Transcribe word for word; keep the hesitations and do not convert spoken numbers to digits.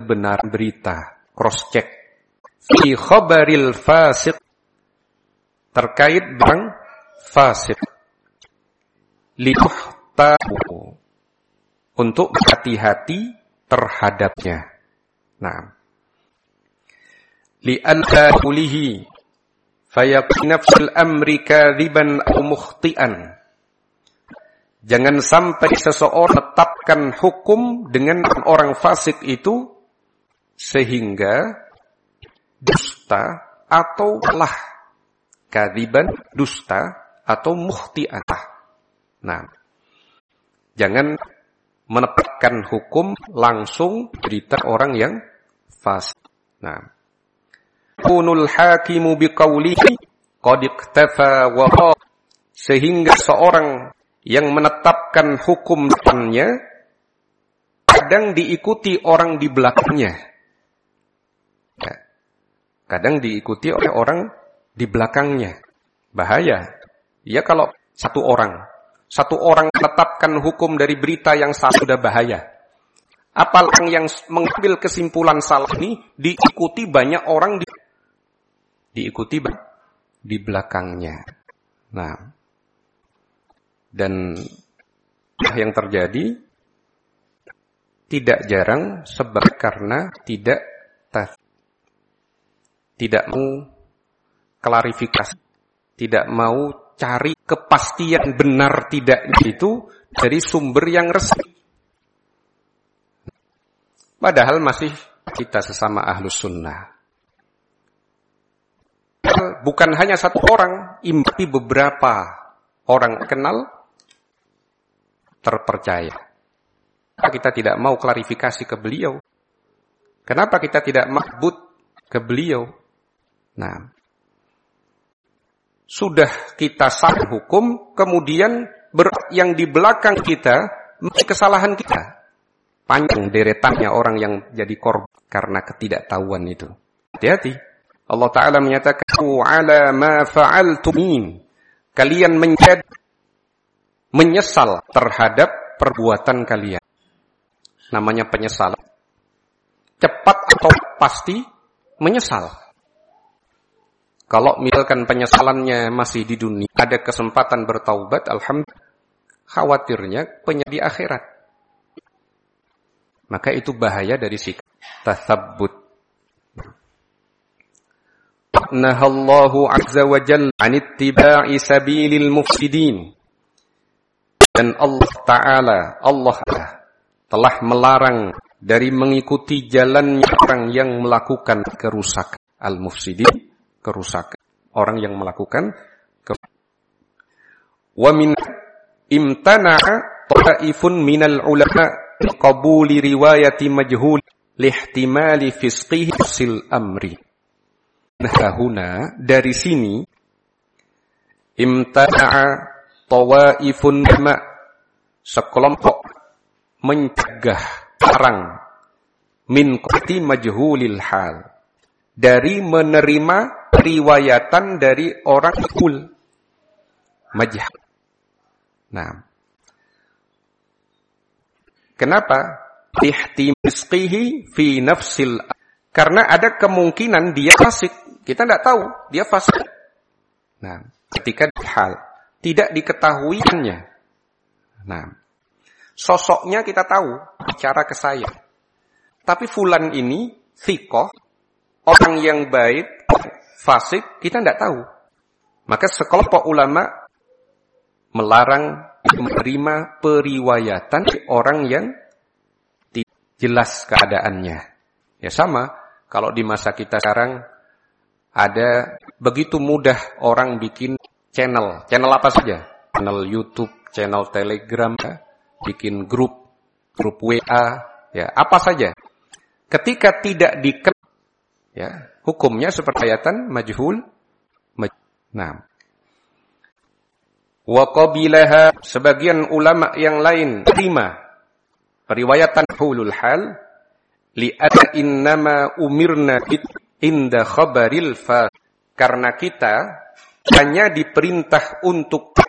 kebenaran berita, cross check. Fi khabaril fasiq, terkait dengan fasik, lituhtahu, untuk hati-hati terhadapnya. Nah, li'alla kulihi fayaqi nafsul amri kadhiban aw mukhti'an. Jangan sampai seseorang menetapkan hukum dengan orang fasik itu sehingga dusta atau lah, kadhiban dusta atau mukhti'an. Nah, jangan menetapkan hukum langsung berita orang yang fasik. Nah, kunul hakimu biqaulihi qad iktafa wa ha, sehingga seorang yang menetapkan hukum depannya kadang diikuti orang di belakangnya. Ya. Kadang diikuti oleh orang di belakangnya. Bahaya. Ya kalau satu orang Satu orang menetapkan hukum dari berita yang salah sudah bahaya. Apalagi yang mengambil kesimpulan salah ini diikuti banyak orang di, diikuti di belakangnya. Nah, dan yang terjadi tidak jarang sebab karena tidak tidak mau klarifikasi, tidak mau cari kepastian benar tidaknya itu dari sumber yang resmi. Padahal masih kita sesama ahlus sunnah. Bukan hanya satu orang, tapi beberapa orang kenal terpercaya. Kita tidak mau klarifikasi ke beliau. Kenapa kita tidak makbut ke beliau? Nah, sudah kita sah hukum, kemudian ber, yang di belakang kita masih kesalahan kita. Panjang deretannya orang yang jadi korban karena ketidaktahuan itu. Hati-hati. Allah Ta'ala menyatakan, "Ala ma fa'altum." Kalian menjadi menyesal terhadap perbuatan kalian. Namanya penyesalan. Cepat atau pasti menyesal. Kalau misalkan penyesalannya masih di dunia, ada kesempatan bertaubat, alhamdulillah. Khawatirnya penyakit di akhirat. Maka itu bahaya dari sikap tatsabbut. Nahallahu azza wa jalla 'an ittiba'i sabilil mufsidin. Dan Allah Ta'ala, Allah telah melarang dari mengikuti jalannya orang yang melakukan kerusakan. Al-mufsidin, kerusakan. Orang yang melakukan kerusakan. Wa min imtana'a ta'ifun minal ulama qabuli riwayati majhul lihtimali fisqihi sil amri. Nah, huna dari sini imtana'a ta'ifun ma, sekelompok mencegah orang min qati majhulil hal, dari menerima riwayatan dari orang majhul. Majhul. Nah, kenapa? Ihtimisqihi fi nafsil, karena ada kemungkinan dia fasik. Kita tidak tahu dia fasik. Nah, ketika hal tidak diketahuinya. Nah, sosoknya kita tahu, bicara ke saya. Tapi fulan ini thiqah, orang yang baik, fasik, kita tidak tahu. Maka sekelompok ulama melarang menerima periwayatan orang yang tidak jelas keadaannya. Ya sama, kalau di masa kita sekarang ada begitu mudah orang bikin channel. Channel apa saja? Channel YouTube, channel Telegram, bikin grup, grup W A, ya apa saja. Ketika tidak dikenal, ya hukumnya seperti ayatan majhul. Nah, wa qabilaha, sebagian ulama yang lain terima periwayatan hulul hal li'anna innama umirna inda khabaril fa, karena kita hanya diperintah untuk